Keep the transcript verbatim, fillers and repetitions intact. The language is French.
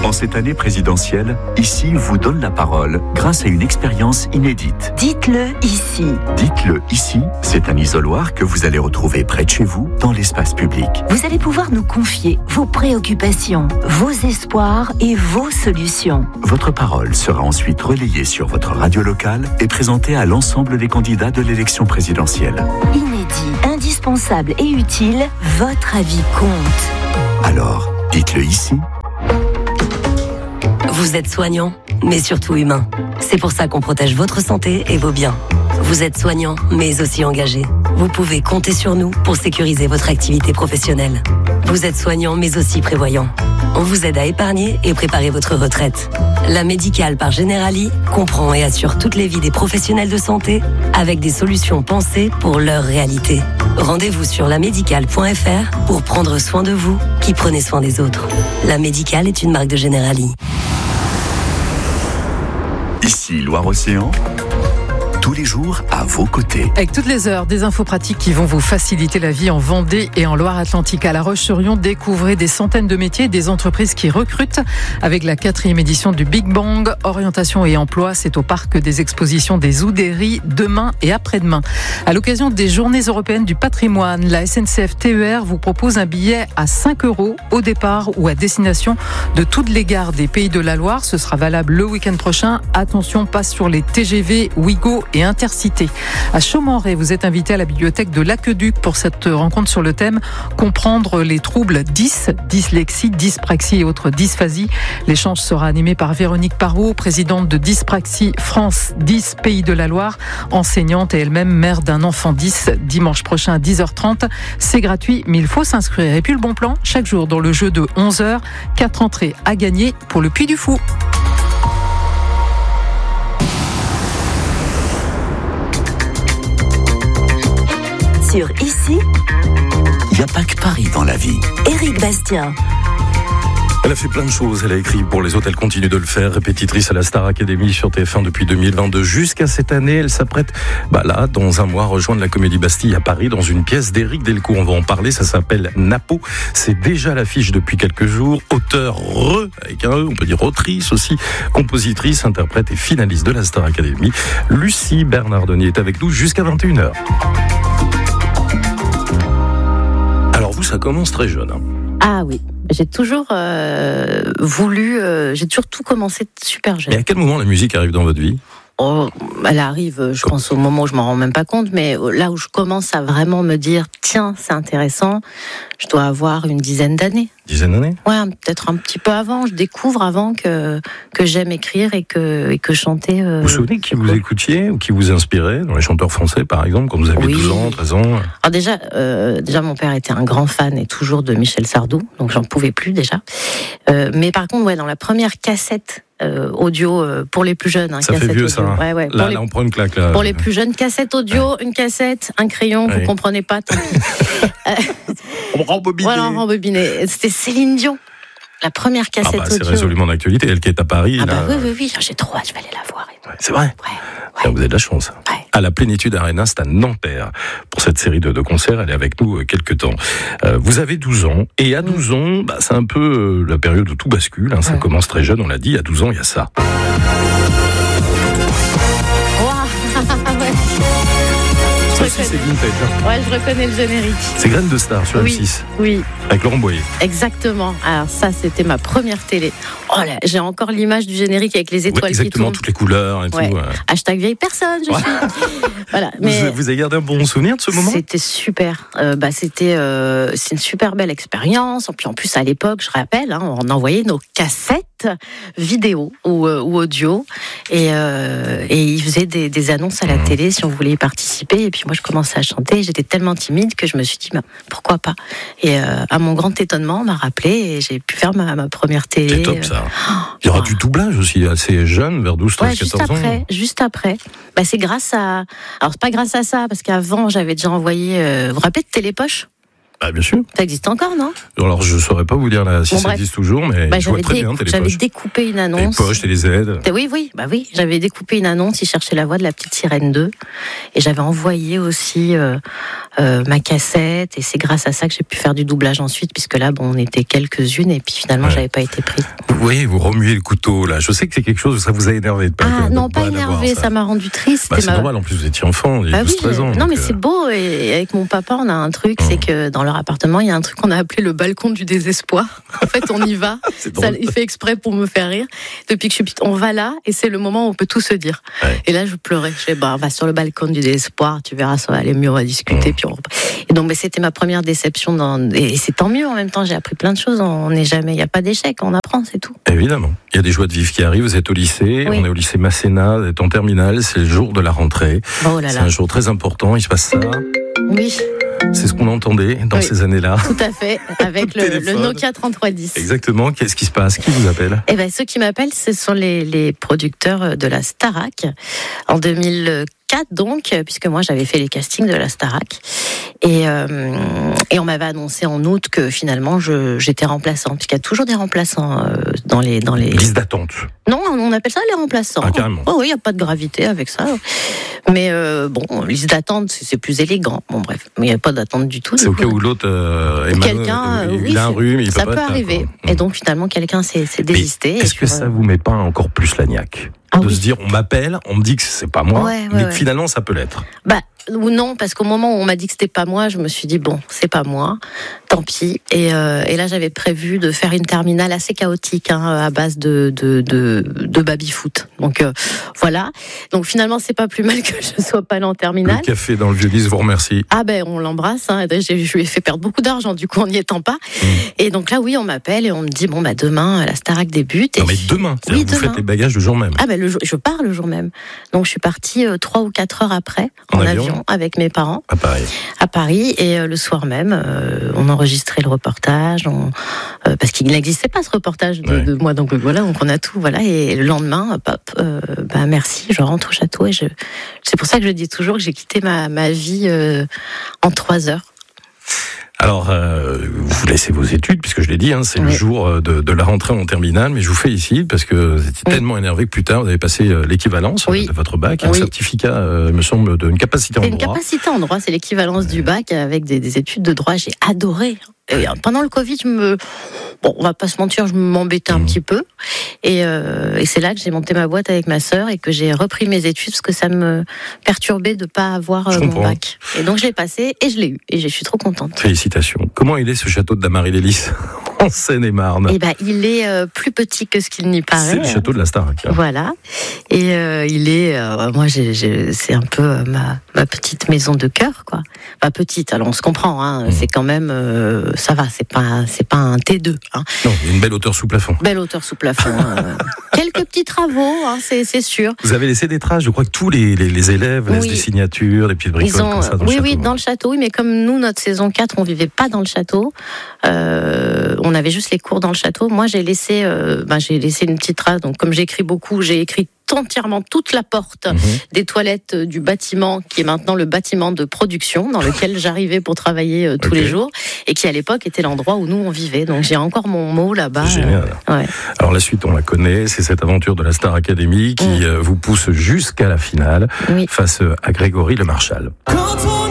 En cette année présidentielle, Ici vous donne la parole grâce à une expérience inédite. Dites-le ici. Dites-le ici, c'est un isoloir que vous allez retrouver près de chez vous, dans l'espace public. Vous allez pouvoir nous confier vos préoccupations, vos espoirs et vos solutions. Votre parole sera ensuite relayée sur votre radio locale et présentée à l'ensemble des candidats de l'élection présidentielle. Inédit, indispensable et utile, votre avis compte. Alors, dites-le ici. Vous êtes soignant, mais surtout humain. C'est pour ça qu'on protège votre santé et vos biens. Vous êtes soignant, mais aussi engagé. Vous pouvez compter sur nous pour sécuriser votre activité professionnelle. Vous êtes soignant, mais aussi prévoyant. On vous aide à épargner et préparer votre retraite. La Médicale par Generali comprend et assure toutes les vies des professionnels de santé avec des solutions pensées pour leur réalité. Rendez-vous sur la médicale point f r pour prendre soin de vous qui prenez soin des autres. La Médicale est une marque de Generali. Ici Loire-Océan, tous les jours à vos côtés. Avec toutes les heures, des infos pratiques qui vont vous faciliter la vie en Vendée et en Loire-Atlantique. À La Roche-sur-Yon, découvrez des centaines de métiers et des entreprises qui recrutent. Avec la quatrième édition du Big Bang, orientation et emploi, c'est au parc des expositions des Oudéries demain et après-demain. À l'occasion des Journées européennes du patrimoine, la S N C F T E R vous propose un billet à cinq euros au départ ou à destination de toutes les gares des Pays de la Loire. Ce sera valable le week-end prochain. Attention, pas sur les T G V, Ouigo et Intercité. À Chaumeray, vous êtes invité à la bibliothèque de l'Aqueduc pour cette rencontre sur le thème Comprendre les troubles dys, dyslexie, dyspraxie et autres dysphasies. L'échange sera animé par Véronique Parot, présidente de Dyspraxie France dys Pays de la Loire, enseignante et elle-même mère d'un enfant dys, dimanche prochain à dix heures trente. C'est gratuit, mais il faut s'inscrire. Et puis le bon plan, chaque jour dans le jeu de onze heures, quatre entrées à gagner pour le Puy du Fou. Sur Ici, il n'y a pas que Paris dans la vie. Éric Bastien. Elle a fait plein de choses, elle a écrit pour les autres, elle continue de le faire, répétitrice à la Star Academy sur T F un depuis deux mille vingt-deux. Jusqu'à cette année, elle s'apprête, bah là, dans un mois, à rejoindre la Comédie Bastille à Paris dans une pièce d'Éric Delcourt. On va en parler, ça s'appelle Napo. C'est déjà à l'affiche depuis quelques jours. Auteur re, avec un E, on peut dire autrice aussi, compositrice, interprète et finaliste de la Star Academy. Lucie Bernardoni est avec nous jusqu'à vingt et une heures. Alors vous, ça commence très jeune. Hein. Ah oui. J'ai toujours euh, voulu, euh, j'ai toujours tout commencé super jeune. Et à quel moment la musique arrive dans votre vie ? Oh, elle arrive, je pense, au moment où je m'en rends même pas compte, mais là où je commence à vraiment me dire, tiens, c'est intéressant, je dois avoir une dizaine d'années. Dizaine d'années ? Ouais, peut-être un petit peu avant. Je découvre avant que que j'aime écrire et que et que chanter. Euh, vous vous souvenez qui vous écoutiez ou qui vous inspirait dans les chanteurs français, par exemple, quand vous aviez oui. douze ans, treize ans ? Alors déjà, euh, déjà mon père était un grand fan et toujours de Michel Sardou, donc j'en pouvais plus déjà. Euh, mais par contre, ouais, dans la première cassette. Euh, audio euh, pour les plus jeunes. Hein, ça fait vieux audio. ça. Hein. Ouais, ouais. Là, les, là, on prend une claque. Là. Pour les plus jeunes, cassette audio, ouais. Une cassette, un crayon, ouais. Vous comprenez pas. Tant pis. on rembobiné. Voilà, on rembobiné. C'était Céline Dion. La première cassette ah bah, audio. C'est résolument d'actualité. Elle qui est à Paris. Ah là... bah oui, oui, oui. J'ai trop hâte, je vais aller la voir. Ouais, c'est vrai. Ouais. Ouais. Vous avez de la chance. Ouais. À la Plénitude Arena, c'est à Nanterre. Pour cette série de, de concerts, elle est avec nous quelques temps. Euh, vous avez douze ans. Et à douze ans, bah, c'est un peu la période où tout bascule. Hein, ça ouais. commence très jeune, on l'a dit. À douze ans, il y a ça. Ça aussi, c'est vintage. Hein. Ouais, je reconnais le générique. C'est Graines de Star sur oui, M six. Oui. Avec Laurent Boyer. Exactement. Alors ça, c'était ma première télé. Oh là, j'ai encore l'image du générique avec les étoiles ouais, qui tournent. Exactement, toutes les couleurs et ouais. tout. Ouais. Hashtag vieille personne, je ouais. suis. Voilà. Mais vous, vous avez gardé un bon souvenir de ce moment ? C'était super. Euh, bah, c'était, euh, c'est une super belle expérience. Et puis en plus, à l'époque, je rappelle, hein, on envoyait nos cassettes vidéo ou, euh, ou audio et, euh, et ils faisaient des, des annonces à la mmh. télé si on voulait y participer. Et puis moi, je commençais à chanter. J'étais tellement timide que je me suis dit, bah, pourquoi pas ? Et euh, à mon grand étonnement, on m'a rappelé et j'ai pu faire ma, ma première télé. C'est top ça. Oh, il y aura oh. du doublage aussi, assez jeune, vers douze, treize, ouais, quatorze juste ans. Après, juste après. Bah, c'est grâce à... Alors, c'est pas grâce à ça, parce qu'avant, j'avais déjà envoyé... Euh... Vous vous rappelez de Télépoche ? Ah, bien sûr. Ça existe encore, non ? Alors, je ne saurais pas vous dire là, si bon, ça bref. existe toujours, mais bah, je vois très dé- bien Télépoche. J'avais découpé une annonce. Télépoche, Télé Z. Oui, oui, bah oui. J'avais découpé une annonce, ils cherchaient la voix de la petite Sirène deux. Et j'avais envoyé aussi euh, euh, ma cassette. Et c'est grâce à ça que j'ai pu faire du doublage ensuite, puisque là, bon, on était quelques-unes, et puis finalement, ouais. j'avais pas été prise. Vous voyez, vous remuez le couteau là. Je sais que c'est quelque chose, ça vous a énervé de pas. Ah de, non, de pas pas énervé, ça. ça m'a rendu triste. Bah, c'est ma... normal, en plus vous étiez enfant, il y a bah douze oui, treize ans. Non donc, mais euh... c'est beau, et avec mon papa on a un truc, mmh. c'est que dans leur appartement il y a un truc qu'on a appelé le balcon du désespoir. En fait on y va, ça, il fait exprès pour me faire rire. Depuis que je suis petite, on va là et c'est le moment où on peut tout se dire. Ouais. Et là je pleurais, je dis bah on va sur le balcon du désespoir, tu verras ça va aller mieux, on va discuter. Mmh. Puis on... Et donc mais c'était ma première déception dans... et c'est tant mieux en même temps, j'ai appris plein de choses, on n'est jamais, il n'y a pas d'échec, on apprend, c'est tout. Évidemment, il y a des joies de vivre qui arrivent, vous êtes au lycée, oui. on est au lycée Masséna, vous êtes en terminale, c'est le jour de la rentrée. Oh là là. C'est un jour très important, il se passe ça. Oui. C'est ce qu'on entendait dans oui. ces années-là. Tout à fait, avec le, le Nokia trente-trois dix. Exactement, qu'est-ce qui se passe? Qui vous appelle? Eh ben, ceux qui m'appellent, ce sont les, les producteurs de la Starac en deux mille quatre, donc, puisque moi j'avais fait les castings de la Starac. Et, euh, et on m'avait annoncé en août que finalement je, j'étais remplaçant, puisqu'il y a toujours des remplaçants euh, dans les dans les liste d'attente. Non, on appelle ça les remplaçants. Ah, carrément. Oh oui, il n'y a pas de gravité avec ça. Mais euh, bon, liste d'attente, c'est, c'est plus élégant. Bon bref, mais il n'y a pas d'attente du tout. C'est au cas où l'autre euh, est quelqu'un, mal, euh, il oui, a un rhume, il ça peut, peut pas arriver. Être, et donc finalement quelqu'un s'est, s'est désisté. Mais est-ce que ça euh... vous met pas encore plus la niaque ah, de oui. se dire on m'appelle, on me dit que c'est pas moi, ouais, ouais, mais ouais. que finalement ça peut l'être. Bah ou non, parce qu'au moment où on m'a dit que c'était pas moi, je me suis dit bon, c'est pas moi, tant pis. Et, euh, et là, j'avais prévu de faire une terminale assez chaotique, hein, à base de de de, de baby-foot. Donc euh, voilà. Donc finalement, c'est pas plus mal que je sois pas allée en terminale. Le café dans le Vieux-Lys vous remercie. Ah ben, on l'embrasse. Hein. Je lui ai fait perdre beaucoup d'argent, du coup, en n'y étant pas. Mmh. Et donc là, oui, on m'appelle et on me dit bon bah demain, la Starac débute. Et non mais demain. Oui, vous demain. faites les bagages le jour même. Ah ben, le jour, je pars le jour même. Donc je suis partie euh, trois ou quatre heures après en, en avion. avion avec mes parents. À Paris. À Paris, et euh, le soir même, euh, on enregistrait le reportage, on, euh, parce qu'il n'existait pas ce reportage de, ouais. de moi, donc voilà, donc on a tout, voilà, et le lendemain, hop, euh, bah merci, je rentre au château, et je, c'est pour ça que je dis toujours que j'ai quitté ma, ma vie euh, en trois heures. Alors, euh, vous laissez vos études, puisque je l'ai dit, hein, c'est oui. le jour de, de la rentrée en terminale, mais je vous félicite parce que vous étiez oui. tellement énervé que plus tard, vous avez passé l'équivalence oui. de votre bac, un oui. certificat, euh, me semble, d'une capacité en c'est droit. Une capacité en droit, c'est l'équivalence ouais. du bac avec des, des études de droit. J'ai adoré. Et pendant le Covid, je me, bon, on va pas se mentir, je m'embêtais un mmh. petit peu, et, euh, et c'est là que j'ai monté ma boîte avec ma sœur et que j'ai repris mes études parce que ça me perturbait de pas avoir euh, mon bac. Et donc je l'ai passé et je l'ai eu et je suis trop contente. Félicitations. Comment il est ce château de Damary-les-Lys en Seine-et-Marne? Eh ben, il est euh, plus petit que ce qu'il n'y paraît. C'est le château de la Starac. Hein. Voilà. Et euh, il est, euh, moi, j'ai, j'ai, c'est un peu euh, ma, ma petite maison de cœur, quoi. Pas petite, alors on se comprend, hein. Mmh. C'est quand même. Euh, Ça va, c'est pas, c'est pas un T deux. Hein. Non, il y a une belle hauteur sous plafond. Belle hauteur sous plafond. hein. Quelques petits travaux, hein, c'est, c'est sûr. Vous avez laissé des traces, je crois que tous les, les, les élèves laissent oui. des signatures, des petites bricoles ont, comme ça dans oui, le château. Oui, dans le château, oui, mais comme nous, notre saison quatre, on vivait pas dans le château, euh, on avait juste les cours dans le château. Moi, j'ai laissé, euh, ben, j'ai laissé une petite trace, donc comme j'écris beaucoup, j'ai écrit entièrement toute la porte mmh. des toilettes du bâtiment qui est maintenant le bâtiment de production dans lequel j'arrivais pour travailler euh, tous okay. les jours et qui à l'époque était l'endroit où nous on vivait. Donc j'ai encore mon mot là-bas. C'est génial. Euh, ouais. Alors la suite on la connaît, c'est cette aventure de la Star Academy qui mmh. euh, vous pousse jusqu'à la finale oui. face à Grégory Le Marchal.